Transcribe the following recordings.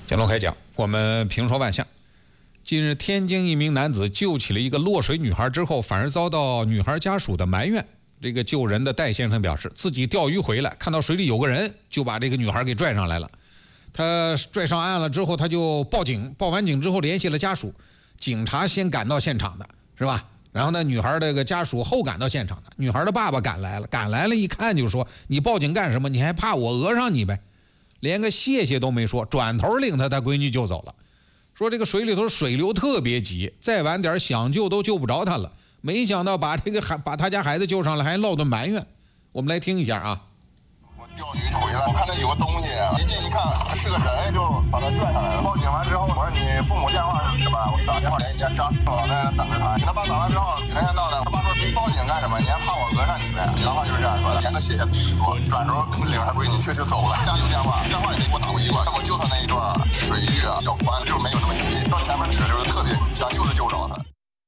乾隆开讲，我们评说万象。近日，天津一名男子救起了一个落水女孩之后，反而遭到女孩家属的埋怨。这个救人的戴先生表示，自己钓鱼回来，看到水里有个人，就把这个女孩给拽上来了。他拽上岸了之后，他就报警，报完警之后联系了家属，警察先赶到现场的，是吧？然后呢，女孩这个家属后赶到现场的，女孩的爸爸赶来了，一看就说：“你报警干什么？你还怕我讹上你呗？”连个谢谢都没说，转头领他闺女就走了。说这个水里头水流特别急，再晚点想救都救不着他了。没想到把他家孩子救上来，还落顿埋怨。我们来听一下啊。 我钓鱼回来，我看到有个东西，一近一看是个人，就把他拽上来了。报警完之后，我说你父母电话是吧？我打电话联系家属，我在那等着他。给他爸打完之后，没想到呢，他爸说你报警干什么？你还怕我讹上你呗？原话就是这样说的，连个谢谢都没说，转头领着他闺女就走了。家有电话也没给我打过一个，我救他那一段水域要宽，就是没有那么急，到前面指就是特别急，想救都救着他。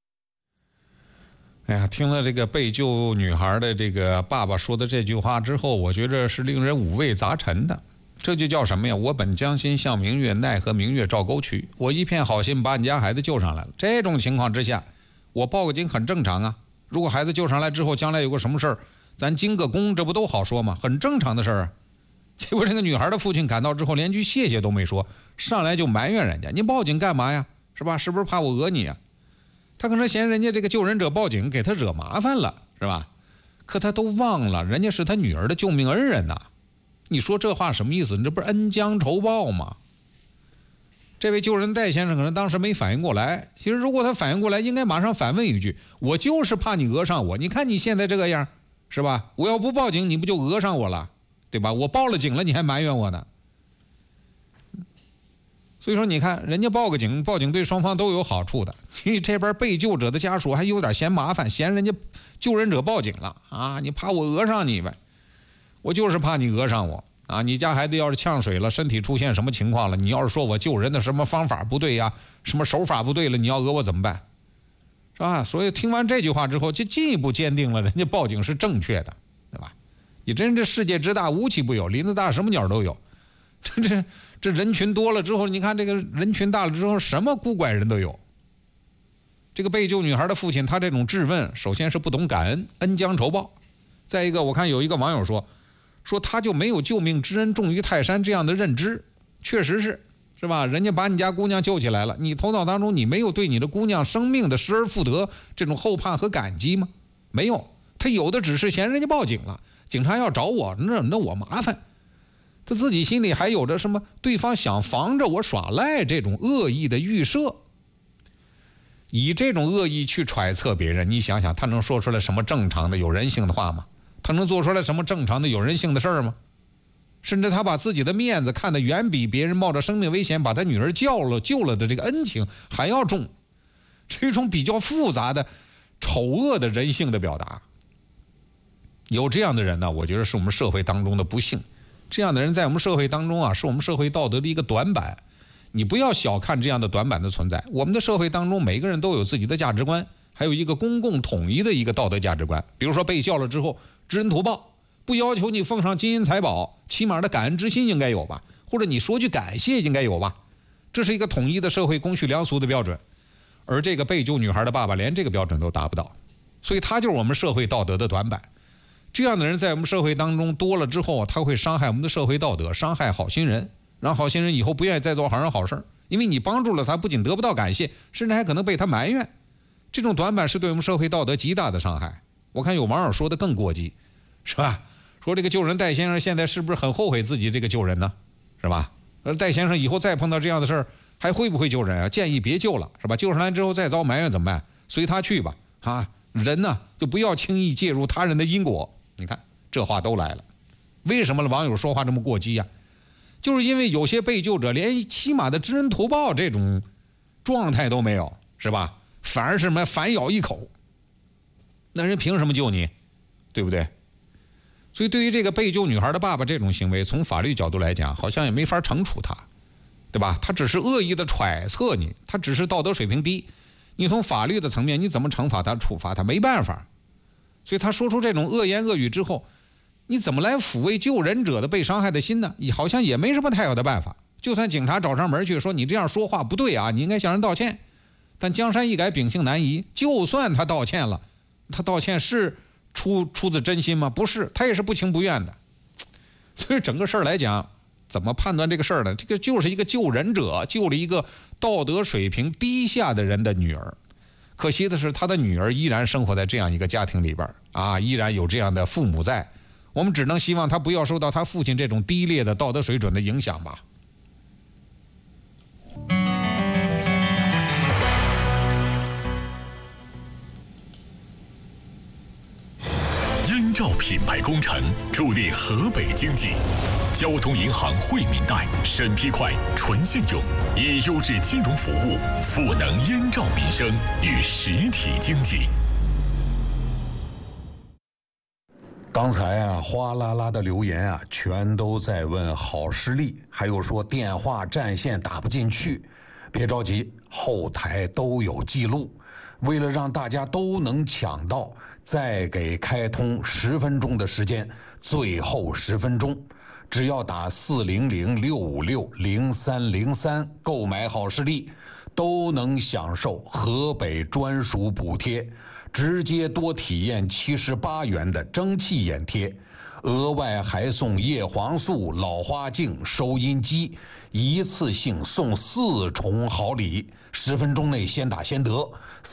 哎呀，听了这个被救女孩的这个爸爸说的这句话之后，我觉得是令人五味杂陈的。这就叫什么呀？我本将心向明月，奈何明月照沟渠。我一片好心把你家孩子救上来了，这种情况之下，我报个警很正常啊。如果孩子救上来之后，将来有个什么事儿，咱经个功，这不都好说吗？很正常的事儿啊。结果这个女孩的父亲赶到之后，连句谢谢都没说，上来就埋怨人家：“你报警干嘛呀？是吧？是不是怕我讹你啊？”他可能嫌人家这个救人者报警给他惹麻烦了，是吧？可他都忘了，人家是他女儿的救命恩人呐。你说这话什么意思？你这不是恩将仇报吗？这位救人戴先生可能当时没反应过来，其实如果他反应过来，应该马上反问一句：我就是怕你讹上我，你看你现在这个样，是吧？我要不报警，你不就讹上我了，对吧？我报了警了，你还埋怨我呢。所以说你看人家报个警，报警对双方都有好处的。你这边被救者的家属还有点嫌麻烦，嫌人家救人者报警了啊，你怕我讹上你呗？我就是怕你讹上我啊！你家孩子要是呛水了，身体出现什么情况了，你要是说我救人的什么方法不对呀，什么手法不对了，你要讹我怎么办？是吧？所以听完这句话之后，就进一步坚定了人家报警是正确的，对吧？你真这世界之大无奇不有，林子大什么鸟都有。这人群多了之后，你看这个人群大了之后，什么古怪人都有。这个被救女孩的父亲，他这种质问，首先是不懂感恩，恩将仇报。再一个，我看有一个网友说他就没有救命之恩重于泰山这样的认知，确实是吧？人家把你家姑娘救起来了，你头脑当中你没有对你的姑娘生命的失而复得这种后盼和感激吗？没有，他有的只是嫌人家报警了，警察要找我，那我麻烦。他自己心里还有着什么对方想防着我耍赖这种恶意的预设，以这种恶意去揣测别人，你想想他能说出来什么正常的有人性的话吗？他能做出来什么正常的有人性的事儿吗？甚至他把自己的面子看得远比别人冒着生命危险把他女儿救了的这个恩情还要重，这种比较复杂的丑恶的人性的表达。有这样的人呢，我觉得是我们社会当中的不幸。这样的人在我们社会当中啊，是我们社会道德的一个短板。你不要小看这样的短板的存在。我们的社会当中，每个人都有自己的价值观，还有一个公共统一的一个道德价值观。比如说被救了之后，知恩图报，不要求你奉上金银财宝，起码的感恩之心应该有吧？或者你说句感谢应该有吧？这是一个统一的社会公序良俗的标准。而这个被救女孩的爸爸连这个标准都达不到，所以他就是我们社会道德的短板。这样的人在我们社会当中多了之后，他会伤害我们的社会道德，伤害好心人，让好心人以后不愿意再做好人好事，因为你帮助了他，不仅得不到感谢，甚至还可能被他埋怨。这种短板是对我们社会道德极大的伤害。我看有网友说的更过激，是吧？说这个救人戴先生现在是不是很后悔自己这个救人呢？是吧？而戴先生以后再碰到这样的事儿，还会不会救人啊？建议别救了，是吧？救上来之后再遭埋怨怎么办？随他去吧，啊，人呢就不要轻易介入他人的因果。你看这话都来了，为什么网友说话这么过激呀？就是因为有些被救者连起码的知恩图报这种状态都没有，是吧？反而是什么反咬一口，那人凭什么救你？对不对？所以对于这个被救女孩的爸爸这种行为，从法律角度来讲，好像也没法惩处他，对吧？他只是恶意的揣测你，他只是道德水平低，你从法律的层面你怎么惩罚他处罚他？没办法。所以他说出这种恶言恶语之后，你怎么来抚慰救人者的被伤害的心呢？好像也没什么太好的办法， 就算警察找上门去说你这样说话不对啊，你应该向人道歉。但江山易改，秉性难移，就算他道歉了，他道歉是出自真心吗？不是，他也是不情不愿的。所以整个事儿来讲，怎么判断这个事儿呢？这个就是一个救人者救了一个道德水平低下的人的女儿。可惜的是，他的女儿依然生活在这样一个家庭里边啊，依然有这样的父母在。我们只能希望他不要受到他父亲这种低劣的道德水准的影响吧。 燕赵品牌工程助力河北经济。交通银行惠民贷，审批快，纯信用，以优质金融服务赋能燕赵民生与实体经济。 刚才啊，哗啦啦的留言啊，全都在问好视力，还有说电话占线打不进去。别着急，后台都有记录。为了让大家都能抢到，再给开通10分钟的时间，最后10分钟，只要打400-656-0303购买好视力，都能享受河北专属补贴，直接多体验78元的蒸汽眼贴，额外还送叶黄素、老花镜、收音机，一次性送4重好礼。10分钟内先打先得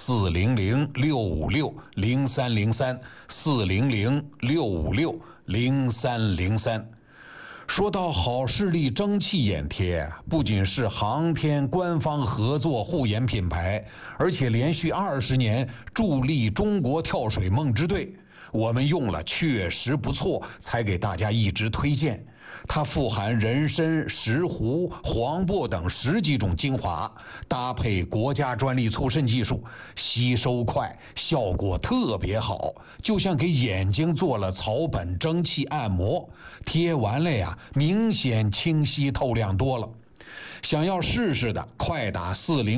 ，400-656-0303 400-656-0303。说到好视力蒸汽眼贴，不仅是航天官方合作护眼品牌，而且连续20年助力中国跳水梦之队。我们用了确实不错，才给大家一直推荐。它富含人参、石斛、黄柏等10几种精华，搭配国家专利促渗技术，吸收快，效果特别好，就像给眼睛做了草本蒸汽按摩，贴完了呀，明显清晰透亮多了。想要试试的，快打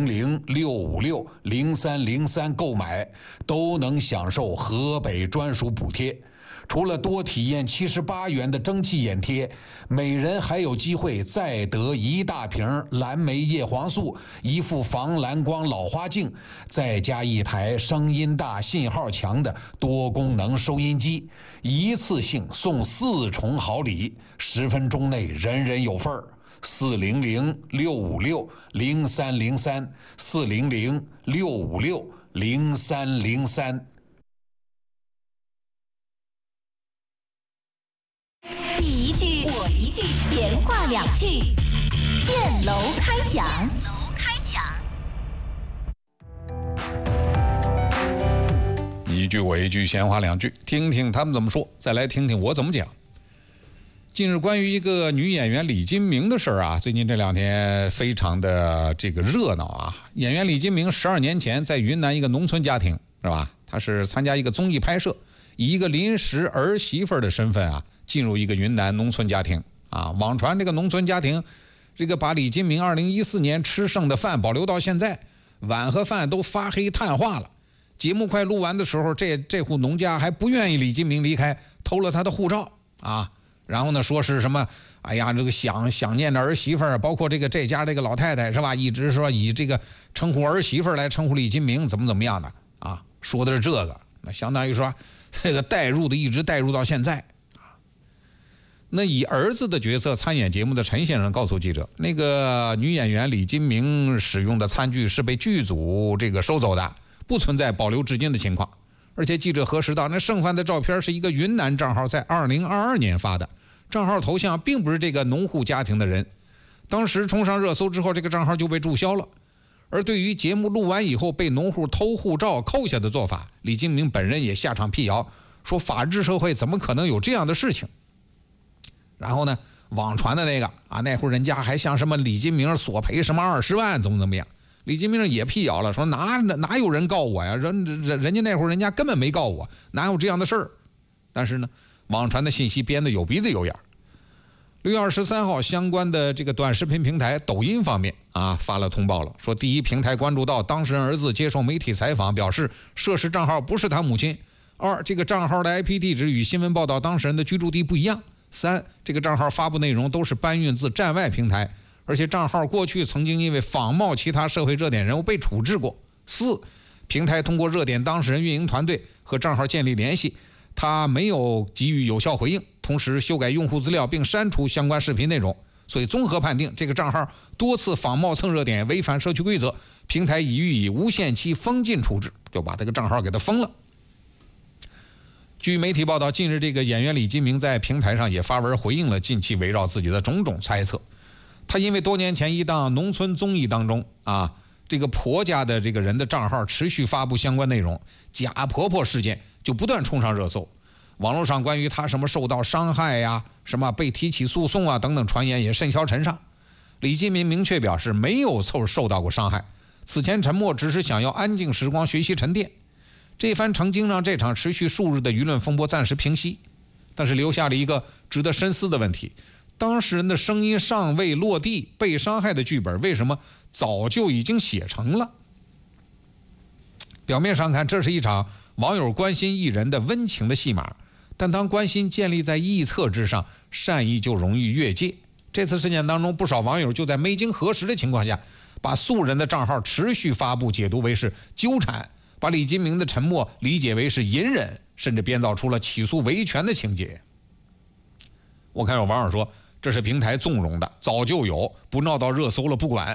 400-656-0303购买，都能享受河北专属补贴。除了多体验78元的蒸汽眼贴，每人还有机会再得1大瓶蓝莓叶黄素、1副防蓝光老花镜，再加1台声音大、信号强的多功能收音机，一次性送4重好礼，10分钟内人人有份儿。400-656-0303 400-656-0303。 你一句我一句，闲话2句，建楼开讲。 你一句我一句，闲话2句，听听他们怎么说，再来听听我怎么讲。近日关于一个女演员李金铭的事儿啊，最近这2天非常的这个热闹啊。演员李金铭12年前在云南一个农村家庭，是吧？她是参加一个综艺拍摄，以一个临时儿媳妇的身份啊，进入一个云南农村家庭啊。网传这个农村家庭，这个把李金铭2014年吃剩的饭保留到现在，碗和饭都发黑碳化了。节目快录完的时候，这户农家还不愿意李金铭离开，偷了他的护照啊。然后呢，说是什么？哎呀，这个想念的儿媳妇儿，包括这家这个老太太是吧？一直说以这个称呼儿媳妇儿来称呼李金铭，怎么样的啊？说的是这个，那相当于说这个代入的一直代入到现在啊。那以儿子的角色参演节目的陈先生告诉记者，那个女演员李金铭使用的餐具是被剧组这个收走的，不存在保留至今的情况。而且记者核实到，那剩饭的照片是一个云南账号在2022年发的，账号头像并不是这个农户家庭的人。当时冲上热搜之后，这个账号就被注销了。而对于节目录完以后被农户偷护照扣下的做法，李金铭本人也下场辟谣，说法治社会怎么可能有这样的事情。然后呢，网传的那个啊，那户人家还向什么李金铭索赔什么20万怎么样，李金铭也辟谣了，说哪有人告我呀？人家那户人家根本没告我，哪有这样的事儿？但是呢，网传的信息编得有鼻子有眼。6月23号，相关的这个短视频平台抖音方面啊发了通报了，说第一，平台关注到当事人儿子接受媒体采访，表示涉事账号不是他母亲；2，这个账号的 IP 地址与新闻报道当事人的居住地不一样；3，这个账号发布内容都是搬运自站外平台， 而且账号过去曾经因为仿冒其他社会热点人物被处置过。4、平台通过热点当事人运营团队和账号建立联系，他没有给予有效回应，同时修改用户资料并删除相关视频内容，所以综合判定这个账号多次仿冒蹭热点，违反社区规则，平台已予以无限期封禁处置，就把这个账号给他封了。据媒体报道，近日这个演员李金铭在平台上也发文回应了近期围绕自己的种种猜测。他因为多年前一档农村综艺当中这个婆家的这个人的账号持续发布相关内容，假婆婆事件就不断冲上热搜。网络上关于他什么受到伤害呀、什么被提起诉讼等等传言也甚嚣尘上。李金铭明确表示没有受到过伤害，此前沉默只是想要安静时光学习沉淀。这番澄清让这场持续数日的舆论风波暂时平息，但是留下了一个值得深思的问题：当事人的声音尚未落地，被伤害的剧本为什么早就已经写成了？表面上看，这是一场网友关心艺人的温情的戏码，但当关心建立在臆测之上，善意就容易越界。这次事件当中，不少网友就在没经核实的情况下，把素人的账号持续发布解读为是纠缠，把李金铭的沉默理解为是隐忍，甚至编造出了起诉维权的情节。我看有网友说，这是平台纵容的，早就有，不闹到热搜了不管。